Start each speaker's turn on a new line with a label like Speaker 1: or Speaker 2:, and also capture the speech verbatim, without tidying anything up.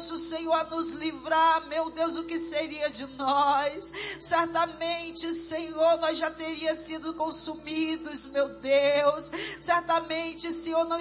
Speaker 1: fosse o Senhor a nos livrar, meu Deus, o que seria de nós? Certamente, Senhor, nós já teríamos sido consumidos, meu Deus. Certamente, Senhor, não